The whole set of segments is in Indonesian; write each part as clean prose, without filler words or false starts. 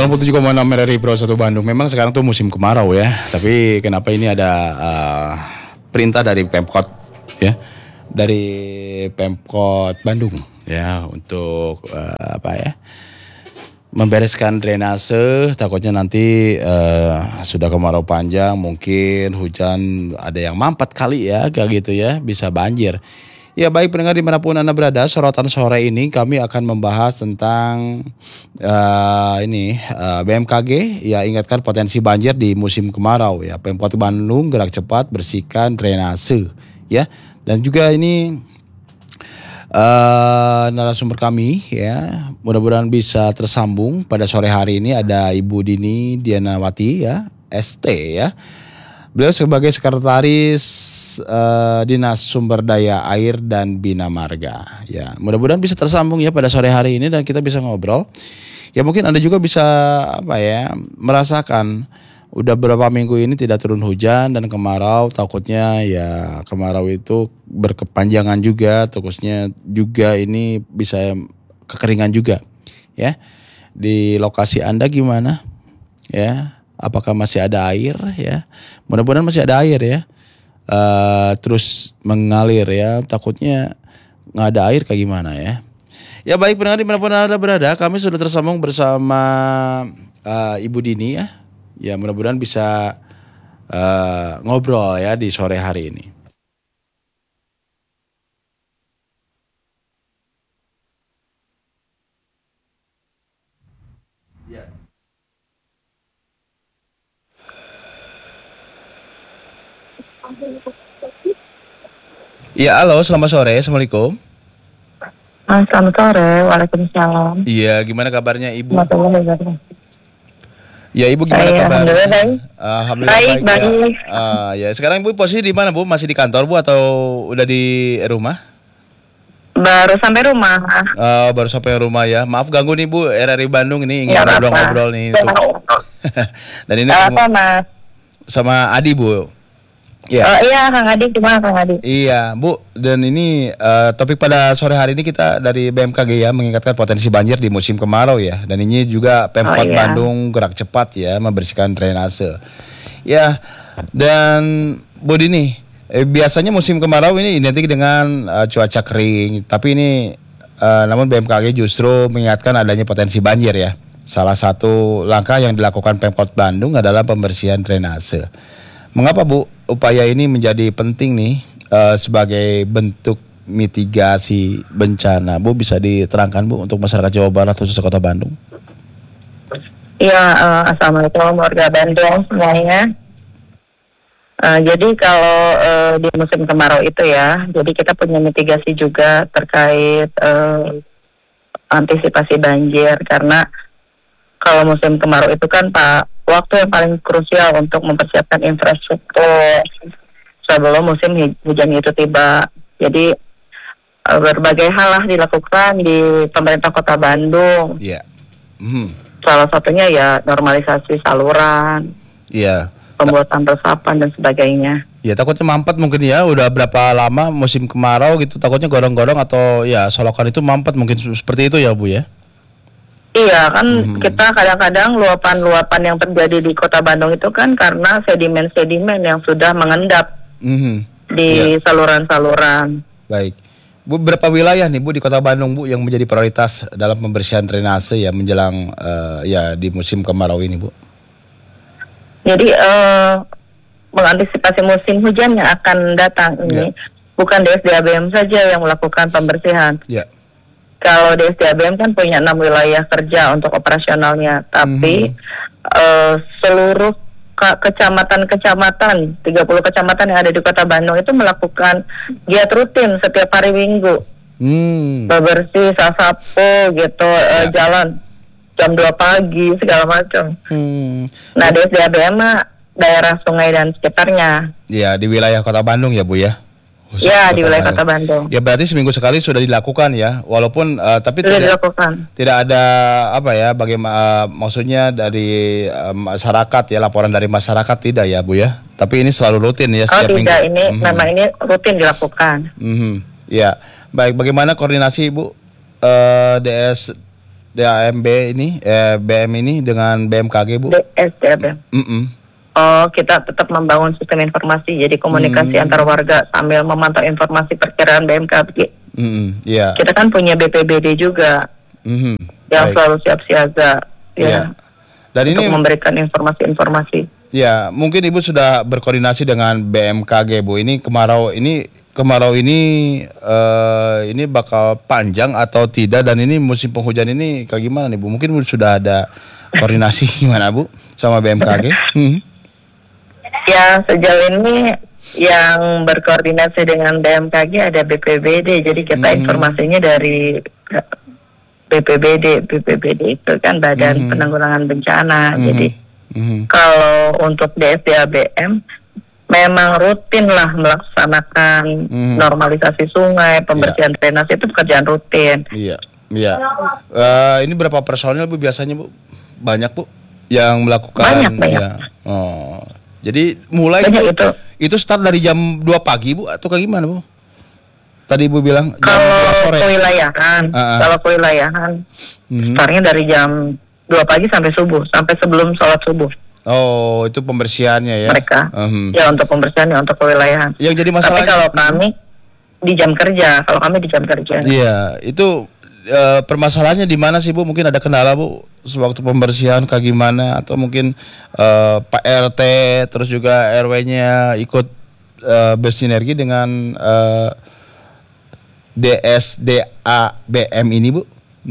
87,6 RRI Pro 1 Bandung. Memang sekarang tuh musim kemarau ya. Tapi kenapa ini ada perintah dari Pemkot ya, dari Pemkot Bandung ya untuk membereskan drainase. Takutnya nanti sudah kemarau panjang, mungkin hujan ada yang mampet kali ya, kayak gitu ya, bisa banjir. Ya baik pendengar dimanapun Anda berada, sorotan sore ini kami akan membahas tentang BMKG ya ingatkan potensi banjir di musim kemarau ya. Pemkot Bandung gerak cepat bersihkan drainase ya. Dan juga ini narasumber kami ya, mudah-mudahan bisa tersambung pada sore hari ini. Ada Ibu Dini Dianawati ya, ST ya. Beliau sebagai sekretaris Dinas Sumber Daya Air dan Bina Marga. Ya, mudah-mudahan bisa tersambung ya pada sore hari ini dan kita bisa ngobrol. Ya mungkin Anda juga bisa merasakan udah berapa minggu ini tidak turun hujan dan kemarau, takutnya ya kemarau itu berkepanjangan juga, takutnya juga ini bisa kekeringan juga. Ya. Di lokasi Anda gimana? Ya. Apakah masih ada air ya? Mudah-mudahan masih ada air ya. Terus mengalir ya. Takutnya nggak ada air kayak gimana ya? Ya baik pendengar dimanapun Anda berada, kami sudah tersambung bersama Ibu Dini ya. Ya mudah-mudahan bisa ngobrol ya di sore hari ini. Ya, halo, selamat sore, assalamualaikum. Selamat sore, waalaikumsalam. Iya, gimana kabarnya Ibu? Ya, Ibu gimana kabar? Alhamdulillah baik. Ya, sekarang Ibu posisi di mana Bu? Masih di kantor Bu atau udah di rumah? Baru sampai rumah. Baru sampai rumah ya. Maaf ganggu nih Bu, RRI Bandung ini ingin ngobrol-ngobrol nih. Dan ini apa Mas? Sama Adi Bu. Ya. Iya Kang Adi, gimana Kang Adi? Iya Bu, dan ini topik pada sore hari ini kita dari BMKG ya, mengingatkan potensi banjir di musim kemarau ya. Dan ini juga Pemkot Bandung gerak cepat ya membersihkan drainase. Ya, dan Bu Dini, biasanya musim kemarau ini identik dengan cuaca kering, tapi ini namun BMKG justru mengingatkan adanya potensi banjir ya. Salah satu langkah yang dilakukan Pemkot Bandung adalah pembersihan drainase. Mengapa Bu upaya ini menjadi penting nih sebagai bentuk mitigasi bencana? Bu bisa diterangkan Bu untuk masyarakat Jawa Barat khususnya Kota Bandung? Iya, assalamualaikum warga Bandung semuanya. Jadi kalau di musim kemarau itu ya, jadi kita punya mitigasi juga terkait antisipasi banjir, karena kalau musim kemarau itu kan waktu yang paling krusial untuk mempersiapkan infrastruktur sebelum musim hujan itu tiba. Jadi berbagai hal lah dilakukan di pemerintah Kota Bandung. Iya. Salah satunya ya normalisasi saluran. Iya. Pembuatan resapan dan sebagainya. Ya takutnya mampet mungkin ya, udah berapa lama musim kemarau gitu, takutnya gorong-gorong atau ya solokan itu mampet mungkin seperti itu ya Bu ya. Iya kan, kita kadang-kadang luapan-luapan yang terjadi di Kota Bandung itu kan karena sedimen-sedimen yang sudah mengendap di saluran-saluran. Baik, Bu, berapa wilayah nih Bu di Kota Bandung Bu yang menjadi prioritas dalam pembersihan drainase ya menjelang ya di musim kemarau ini Bu? Jadi mengantisipasi musim hujan yang akan datang ini bukan DSDABM saja yang melakukan pembersihan. Kalau DSDABM kan punya 6 wilayah kerja untuk operasionalnya, tapi seluruh kecamatan-30 kecamatan yang ada di Kota Bandung itu melakukan giat rutin setiap hari Minggu. Bebersih, sasapu gitu, jalan jam 2 pagi segala macam. Nah, DSDABM daerah sungai dan sekitarnya. Ya, di wilayah Kota Bandung ya Bu ya. Ya, di wilayah Kota Bandung. Ya berarti seminggu sekali sudah dilakukan ya, walaupun tapi tidak ada bagaimana maksudnya dari masyarakat ya, laporan dari masyarakat tidak ya Bu ya, tapi ini selalu rutin ya setiap minggu. Ini memang ini rutin dilakukan. Ya, baik. Bagaimana koordinasi Bu DAMB ini, BM ini dengan BMKG Bu? DSDABM. Oh, kita tetap membangun sistem informasi, jadi komunikasi antar warga sambil memantau informasi perkiraan BMKG. Yeah. Kita kan punya BPBD juga, yang selalu siap siaga, ya. Dan untuk ini memberikan informasi-informasi. Ya, mungkin Ibu sudah berkoordinasi dengan BMKG Bu. Ini kemarau ini bakal panjang atau tidak, dan ini musim penghujan ini kayak gimana nih Bu? Mungkin sudah ada koordinasi gimana Bu sama BMKG? Ya, sejauh ini yang berkoordinasi dengan BMKG ada BPBD. Jadi kita informasinya dari BPBD itu kan Badan Penanggulangan Bencana. Jadi kalau untuk DSDABM memang rutin lah melaksanakan normalisasi sungai, pembersihan drainase, itu pekerjaan rutin. Iya. Ini berapa personil Bu biasanya Bu? Banyak Bu yang melakukan? Banyak. Ya. Oh. Jadi mulai itu start dari jam 2 pagi Bu atau kayak gimana Bu? Tadi Ibu bilang kalau kewilayahan, startnya dari jam 2 pagi sampai subuh, sampai sebelum sholat subuh. Oh, itu pembersihannya ya? Mereka, ya untuk pembersihannya, untuk kewilayahan. Yang jadi masalah. Tapi kalau kami di jam kerja, Iya, itu permasalahannya di mana sih Bu? Mungkin ada kendala Bu sewaktu pembersihan kayak gimana? Atau mungkin Pak RT terus juga RW-nya ikut bersinergi dengan DSDABM ini Bu?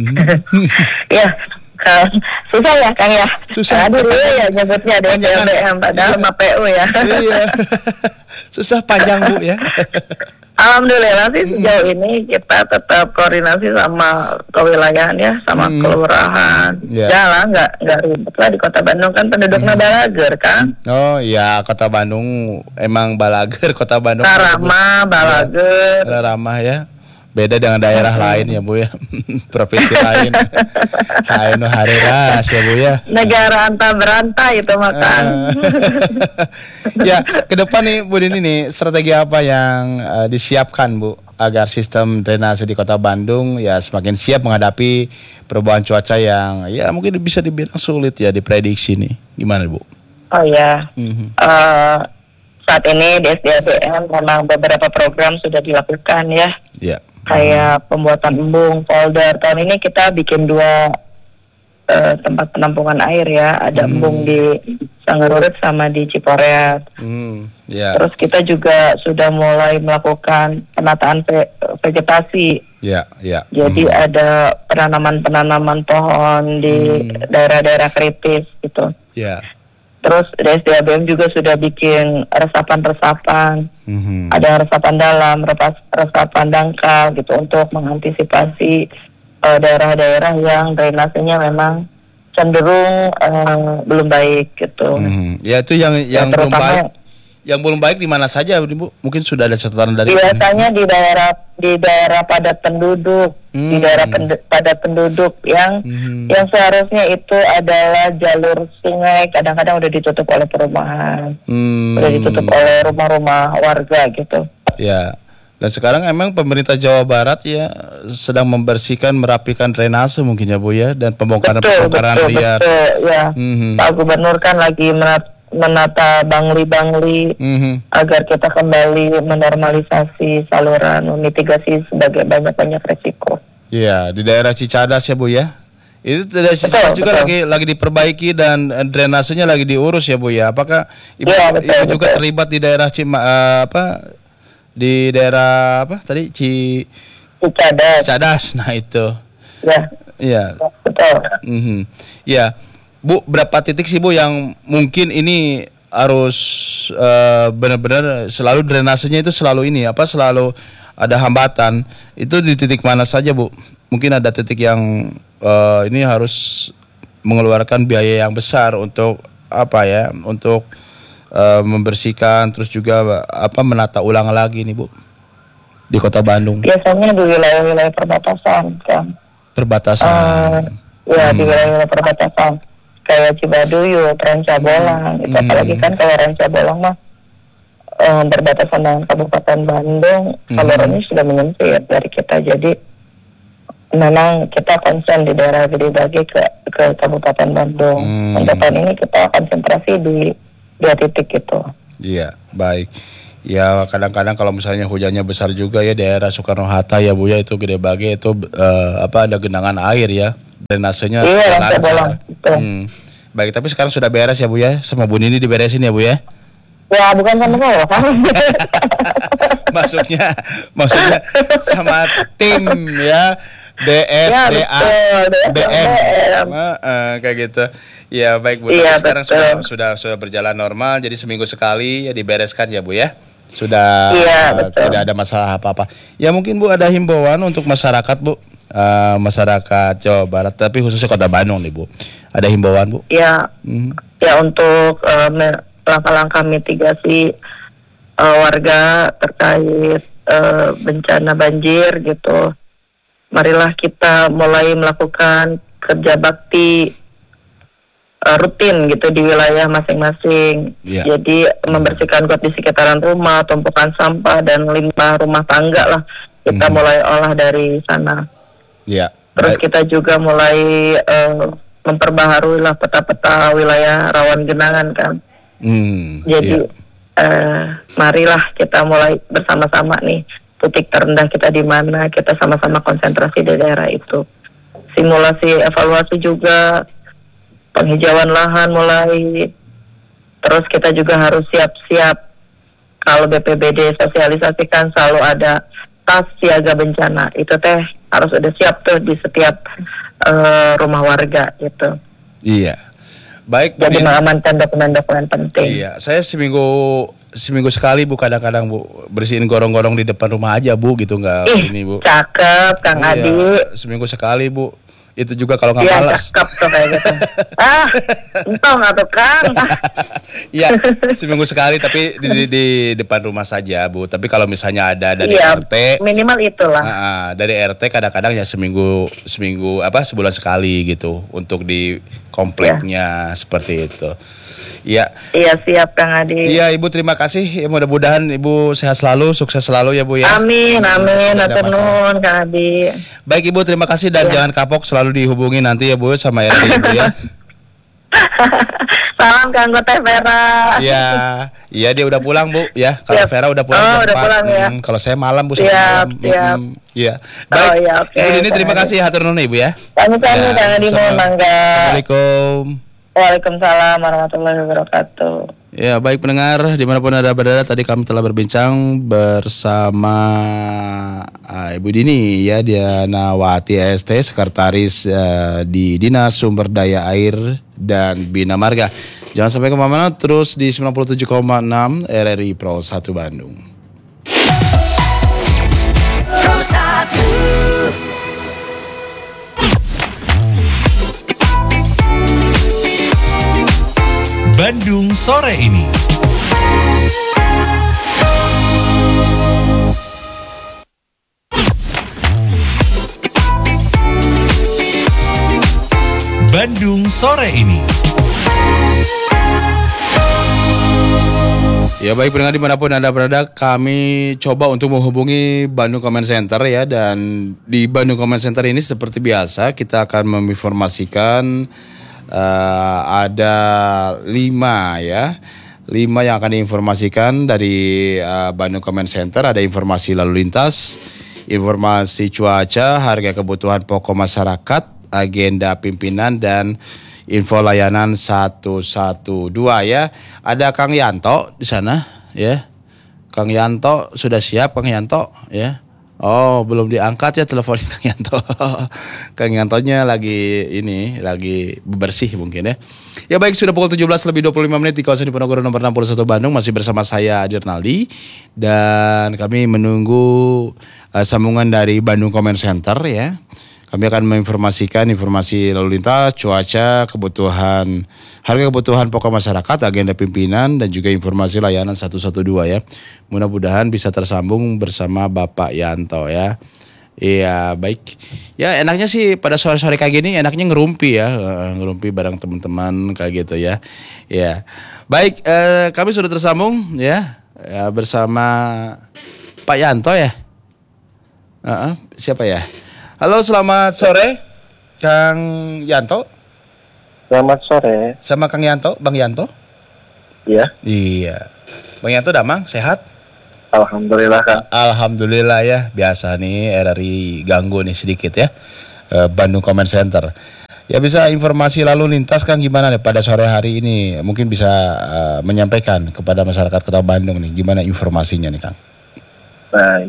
Ya, susah ya Kang ya. Susah. Dulu ya nyebutnya DSDABM padahal sama PU ya. Iya. Susah panjang Bu ya. Alhamdulillah sih sejauh ini kita tetap koordinasi sama kewilayahan ya, sama kelurahan. Jalan nggak ribet lah di Kota Bandung kan penduduknya balager kan. Oh iya, Kota Bandung emang balager, Kota Bandung. Ramah balager. Ramah ya. Beda dengan daerah lain ya Bu ya. Provinsi lain. Haino hari ras ya Bu ya. Negara anta beranta itu makan. Ya, ke depan nih Bu Dini nih, strategi apa yang disiapkan Bu agar sistem drainase di Kota Bandung ya semakin siap menghadapi perubahan cuaca yang ya mungkin bisa dibilang sulit ya diprediksi nih. Gimana Bu? Oh ya. Saat ini di DSDABM memang beberapa program sudah dilakukan ya. Iya. Kayak pembuatan embung, polder. Tahun ini kita bikin 2 tempat penampungan air ya. Ada embung di Sanggarurit sama di Ciporeat. Terus kita juga sudah mulai melakukan penataan vegetasi. Jadi ada penanaman pohon di daerah-daerah kritis gitu. Terus DSDABM juga sudah bikin resapan-resapan. Ada resapan dalam, resapan dangkal gitu untuk mengantisipasi daerah-daerah yang drainasenya memang cenderung belum baik gitu. Ya itu yang belum baik. Yang belum baik di mana saja Bu? Mungkin sudah ada catatan dari biasanya di daerah padat penduduk, di daerah padat penduduk yang seharusnya itu adalah jalur sungai, kadang-kadang udah ditutup oleh perumahan, udah ditutup oleh rumah-rumah warga gitu. Ya. Dan sekarang emang pemerintah Jawa Barat ya sedang membersihkan, merapikan drainase mungkin ya Bu ya, dan pembongkaran liar. Betul, ya. Pak Gubernur kan lagi menata bangli-bangli agar kita kembali menormalisasi saluran, memitigasi sebagai banyak-banyak resiko. Iya, di daerah Cicadas ya Bu ya. Itu daerah Cicadas juga lagi diperbaiki dan drainasenya lagi diurus ya Bu ya. Apakah Ibu juga terlibat di daerah di daerah apa tadi Cicadas. Nah itu. Iya. Betul. Ya. Bu, berapa titik sih Bu yang mungkin ini harus benar-benar selalu drainasenya itu selalu selalu ada hambatan. Itu di titik mana saja Bu? Mungkin ada titik yang ini harus mengeluarkan biaya yang besar untuk untuk membersihkan, terus juga menata ulang lagi nih Bu di Kota Bandung. Biasanya di wilayah-wilayah perbatasan kan. Perbatasan. Di wilayah perbatasan. Kayak Cibaduyut, Rancabolang, itu apalagi kan kalau Rancabolang mah berbatasan dengan Kabupaten Bandung, salurannya sudah menyempit dari kita, jadi memang kita konsen di daerah Gede Bage ke Kabupaten Bandung. Untuk tahun ini kita konsentrasi di 2 titik itu. Iya, baik. Ya kadang-kadang kalau misalnya hujannya besar juga ya daerah Soekarno Hatta ya Bu ya, itu Gede Bage itu ada genangan air ya. Drainasenya lancar. Baik, tapi sekarang sudah beres ya Bu ya, sama Bu Nini diberesin ya Bu ya? Ya bukan sama saya kan. maksudnya sama tim ya, DSDA BM kayak gitu. Ya baik Bu, tapi sekarang sudah berjalan normal, jadi seminggu sekali ya dibereskan ya Bu ya. Sudah tidak ada masalah apa-apa. Ya mungkin Bu ada himbauan untuk masyarakat Bu, masyarakat Jawa Barat, tapi khususnya Kota Bandung nih Bu. Ada himbauan Bu? Ya, ya untuk langkah-langkah mitigasi warga terkait bencana banjir gitu. Marilah kita mulai melakukan kerja bakti rutin gitu di wilayah masing-masing. Jadi membersihkan got di sekitaran rumah, tumpukan sampah dan limbah rumah tangga lah. Kita mulai olah dari sana. Terus kita juga mulai memperbaharui lah peta-peta wilayah rawan genangan kan. Jadi marilah kita mulai bersama-sama nih, titik terendah kita di mana, kita sama-sama konsentrasi di daerah itu. Simulasi evaluasi juga, penghijauan lahan mulai. Terus kita juga harus siap-siap, kalau BPBD sosialisasikan selalu ada tas siaga bencana, itu teh harus udah siap tuh di setiap rumah warga gitu. Iya. Baik, jadi mengamankan dokumen-dokumen penting. Iya, saya seminggu sekali Bu, kadang-kadang Bu bersihin gorong-gorong di depan rumah aja Bu, gitu nggak ini Bu. Cakep Kang Adi. Seminggu sekali Bu. Itu juga kalau nggak malas. Iya, cakep tuh kayak gitu. Entong atau Kang. Iya, seminggu sekali tapi di depan rumah saja Bu. Tapi kalau misalnya ada dari RT, minimal itulah. Dari RT kadang-kadang ya sebulan sekali gitu untuk di kompleknya seperti itu. Iya. Iya, siap Kang Adi. Iya Ibu, terima kasih. Ya, mudah-mudahan Ibu sehat selalu, sukses selalu ya Bu ya. Amin. Hatur nuhun Kang Adi. Baik Ibu, terima kasih dan jangan kapok, selalu dihubungi nanti ya Bu sama RT Ibu ya. Salam ke anggota Vera. Iya dia udah pulang Bu ya. Kalau Vera udah pulang. Udah pulang ya. Kalau saya malam Bu, siap. Iya. Baik. Ibu Dini terima kasih, hatur nuhun Ibu ya. Kami jangan dimangga. Assalamualaikum. Waalaikumsalam warahmatullahi wabarakatuh. Ya baik pendengar dimanapun Anda berada, tadi kami telah berbincang bersama Ibu Dini ya, Diana Wati ST, Sekretaris di Dinas Sumber Daya Air dan Bina Marga. Jangan sampai kemana-mana, terus di 97,6 RRI Pro 1 Bandung. Pro 1. Bandung sore ini. Bandung sore ini. Ya baik pendengar dimanapun Anda berada, kami coba untuk menghubungi Bandung Comment Center ya, dan di Bandung Comment Center ini seperti biasa kita akan menginformasikan ada 5 yang akan diinformasikan dari Bandung Comment Center. Ada informasi lalu lintas, informasi cuaca, harga kebutuhan pokok masyarakat, agenda pimpinan, dan info layanan 112 ya. Ada Kang Yanto di sana ya. Kang Yanto sudah siap Kang Yanto ya. Oh, belum diangkat ya teleponnya Kang Yanto. Kang Yantonya lagi bebersih mungkin ya. Ya baik, sudah pukul 17:25 di kawasan Diponegoro nomor 61 Bandung. Masih bersama saya Adirnaldi. Dan kami menunggu sambungan dari Bandung Comment Center ya. Kami akan menginformasikan informasi lalu lintas, cuaca, harga kebutuhan pokok masyarakat, agenda pimpinan, dan juga informasi layanan 112 ya. Mudah-mudahan bisa tersambung bersama Bapak Yanto ya. Iya baik. Ya enaknya sih pada sore-sore kayak gini enaknya ngerumpi ya. Ngerumpi bareng teman-teman kayak gitu ya. Ya. Baik, kami sudah tersambung ya bersama Pak Yanto ya. Siapa ya? Halo, selamat sore, Kang Yanto. Selamat sore. Sama Kang Yanto, Bang Yanto. Ya, Iya. Bang Yanto Damang, sehat? alhamdulillah Kang. Alhamdulillah ya. Biasa nih RRI ganggu nih sedikit ya. Bandung Comment Center. Ya bisa informasi lalu lintas Kang gimana nih pada sore hari ini? Mungkin bisa menyampaikan kepada masyarakat Kota Bandung nih gimana informasinya nih Kang? Baik.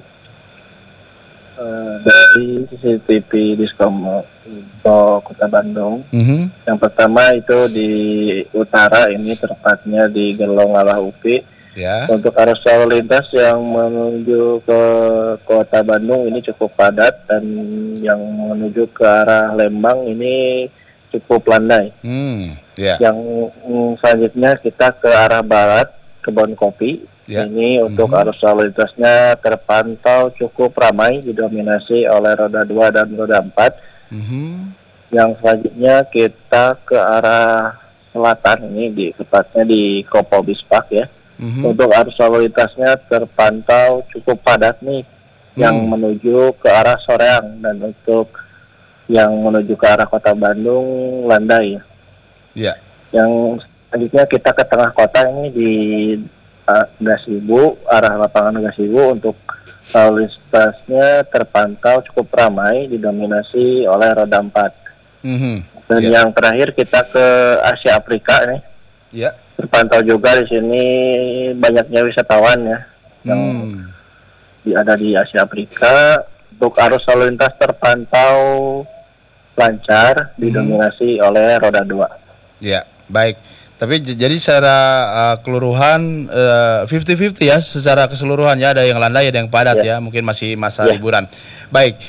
Dari CCTV Diskom Info Kota Bandung. Yang pertama itu di utara, ini tepatnya di Gelong Alah Upi. Ya. Untuk arus lalu lintas yang menuju ke Kota Bandung ini cukup padat, dan yang menuju ke arah Lembang ini cukup landai. Ya. Yang selanjutnya kita ke arah barat, Kebon Kopi. Ya. Ini untuk arus lalu lintasnya terpantau cukup ramai, didominasi oleh roda 2 dan roda 4. Yang selanjutnya kita ke arah selatan, ini tepatnya di Kopo Bispak ya. Untuk arus lalu lintasnya terpantau cukup padat nih, yang menuju ke arah Soreang, dan untuk yang menuju ke arah Kota Bandung landai ya. Ya. Yang selanjutnya kita ke tengah kota, ini di Gasibu, arah lapangan Gasibu. Untuk lalu lintasnya terpantau cukup ramai, didominasi oleh roda 4. Dan yang terakhir kita ke Asia Afrika nih. Ya. Terpantau juga di sini banyaknya wisatawan ya yang ada di Asia Afrika. Untuk arus lalu lintas terpantau lancar, didominasi oleh roda 2. Ya, baik. Tapi jadi secara keseluruhan 50-50 ya, secara keseluruhan ya, ada yang landai ada yang padat ya, mungkin masih masa liburan. Baik.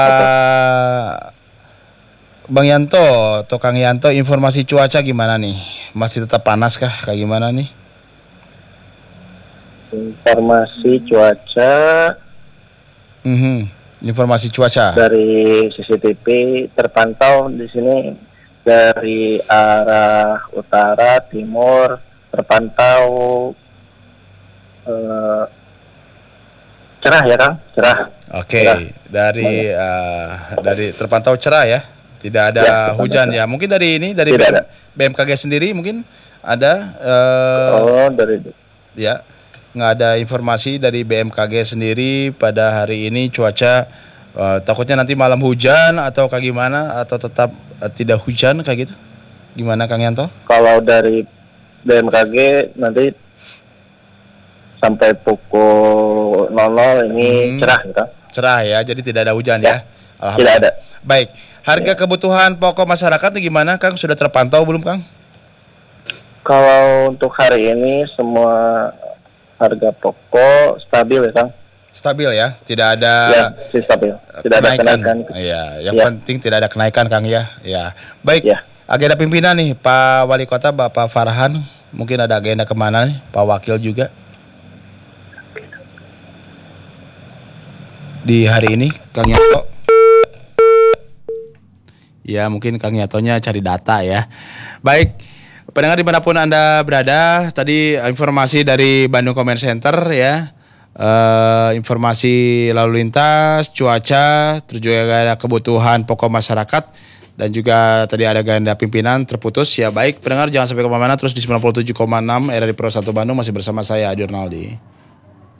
Bang Yanto atau Kang Yanto, informasi cuaca gimana nih? Masih tetap panas kah? Kayak gimana nih? Informasi cuaca. Informasi cuaca dari CCTV terpantau di sini dari arah utara timur terpantau cerah ya Kang, cerah. Oke. Dari terpantau cerah ya. Tidak ada hujan ya. Mungkin dari BMKG sendiri mungkin ada dari ya. Nggak ada informasi dari BMKG sendiri pada hari ini cuaca takutnya nanti malam hujan atau kayak gimana, atau tetap tidak hujan kayak gitu. Gimana Kang Yanto? Kalau dari BMKG nanti sampai pukul 00 ini cerah gitu. Cerah ya, jadi tidak ada hujan ya. Alhamdulillah. Tidak ada. Baik. Harga kebutuhan pokok masyarakat gimana Kang? Sudah terpantau belum Kang? Kalau untuk hari ini semua harga pokok stabil ya Kang. Stabil ya, tidak ada stabil. Tidak ada kenaikan. Iya, yang penting tidak ada kenaikan Kang ya. Ya. Baik. Agenda pimpinan nih Pak Wali Kota Bapak Farhan, mungkin ada agenda kemana nih? Pak Wakil juga di hari ini Kang Yanto. Ya mungkin Kang Yantonya cari data ya. Baik, pendengar dimanapun Anda berada, tadi informasi dari Bandung Comment Center ya. Informasi lalu lintas, cuaca, terus juga ada kebutuhan pokok masyarakat, dan juga tadi ada agenda pimpinan terputus ya. Baik, pendengar jangan sampai kemana-mana, terus di 97,6 RRI Pro 1 Bandung masih bersama saya Jurnaldi.